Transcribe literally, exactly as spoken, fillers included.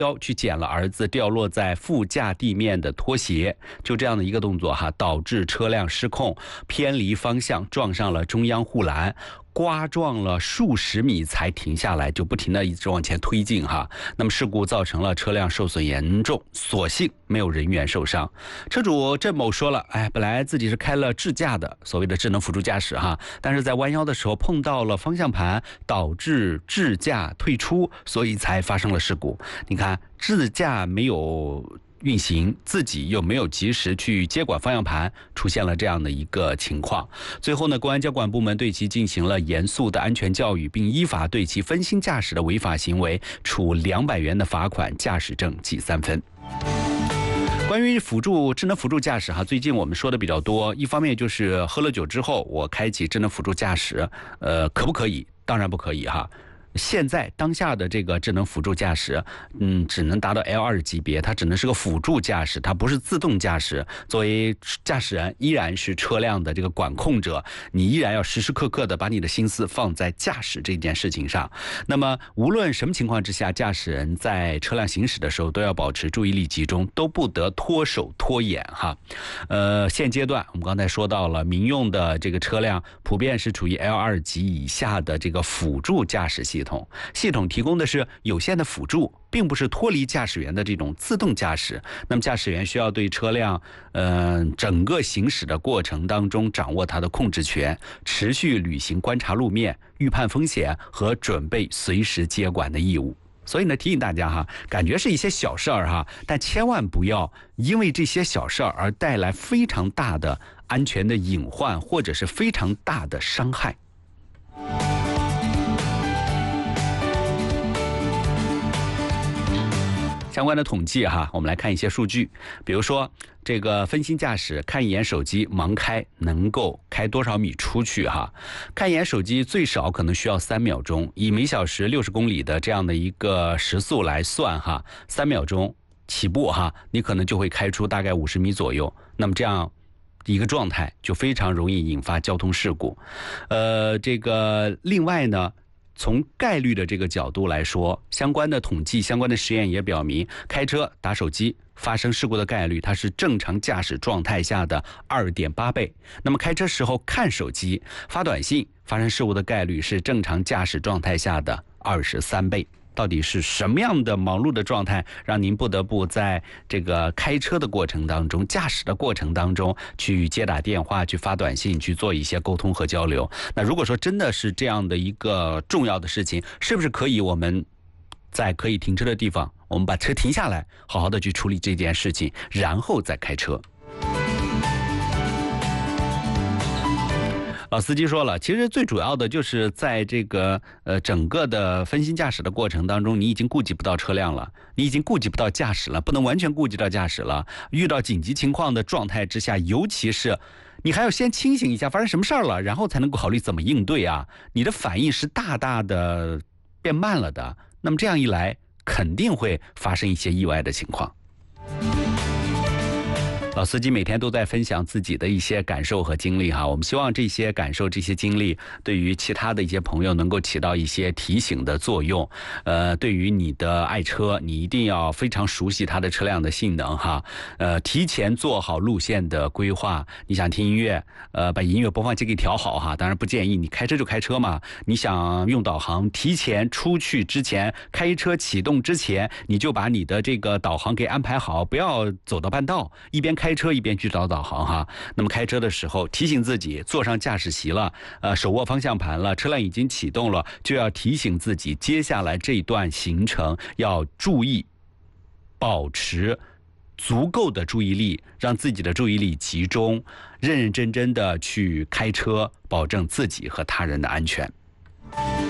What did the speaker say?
去捡了儿子掉落在副驾地面的拖鞋，就这样的一个动作哈，导致车辆失控偏离方向，撞上了中央护栏，刮撞了数十米才停下来，就不停的一直往前推进哈。那么事故造成了车辆受损严重，所幸没有人员受伤。车主郑某说了，哎，本来自己是开了智驾的，所谓的智能辅助驾驶哈，但是在弯腰的时候碰到了方向盘，导致智驾退出，所以才发生了事故。你看，智驾没有运行，自己又没有及时去接管方向盘，出现了这样的一个情况。最后呢，公安交管部门对其进行了严肃的安全教育，并依法对其分心驾驶的违法行为处两百元的罚款，驾驶证记三分。关于辅助智能辅助驾驶哈，最近我们说的比较多，一方面就是喝了酒之后我开启智能辅助驾驶，呃，可不可以？当然不可以哈。现在当下的这个智能辅助驾驶，嗯，只能达到 L 二 级别，它只能是个辅助驾驶，它不是自动驾驶。作为驾驶人，依然是车辆的这个管控者，你依然要时时刻刻的把你的心思放在驾驶这件事情上。那么，无论什么情况之下，驾驶人在车辆行驶的时候都要保持注意力集中，都不得脱手脱眼哈。呃，现阶段我们刚才说到了，民用的这个车辆普遍是处于 L 二 级以下的这个辅助驾驶系统。系统系统提供的是有限的辅助，并不是脱离驾驶员的这种自动驾驶。那么驾驶员需要对车辆呃整个行驶的过程当中掌握它的控制权，持续履行观察路面、预判风险和准备随时接管的义务。所以呢，提醒大家哈，感觉是一些小事儿哈，但千万不要因为这些小事儿而带来非常大的安全的隐患，或者是非常大的伤害。相关的统计哈，我们来看一些数据，比如说这个分心驾驶，看一眼手机盲开能够开多少米出去哈？看一眼手机最少可能需要三秒钟，以每小时六十公里的这样的一个时速来算哈，三秒钟起步哈，你可能就会开出大概五十米左右。那么这样一个状态就非常容易引发交通事故。呃，这个另外呢，从概率的这个角度来说，相关的统计、相关的实验也表明，开车打手机发生事故的概率，它是正常驾驶状态下的 二点八倍。那么开车时候看手机、发短信发生事故的概率是正常驾驶状态下的二十三倍。到底是什么样的忙碌的状态，让您不得不在这个开车的过程当中、驾驶的过程当中去接打电话、去发短信、去做一些沟通和交流？那如果说真的是这样的一个重要的事情，是不是可以我们在可以停车的地方，我们把车停下来，好好的去处理这件事情，然后再开车？老司机说了，其实最主要的就是在这个呃整个的分心驾驶的过程当中，你已经顾及不到车辆了，你已经顾及不到驾驶了，不能完全顾及到驾驶了。遇到紧急情况的状态之下，尤其是你还要先清醒一下发生什么事儿了，然后才能够考虑怎么应对啊。你的反应是大大的变慢了的，那么这样一来，肯定会发生一些意外的情况。老司机每天都在分享自己的一些感受和经历哈，我们希望这些感受、这些经历对于其他的一些朋友能够起到一些提醒的作用。呃，对于你的爱车，你一定要非常熟悉它的车辆的性能哈。呃，提前做好路线的规划。你想听音乐，呃，把音乐播放器给调好哈。当然不建议你开车就开车嘛。你想用导航，提前出去之前，开车启动之前，你就把你的这个导航给安排好，不要走到半道，一边开车一边去找导航哈。那么开车的时候提醒自己坐上驾驶席了，呃，手握方向盘了，车辆已经启动了，就要提醒自己接下来这段行程要注意保持足够的注意力，让自己的注意力集中，认认真真的去开车，保证自己和他人的安全。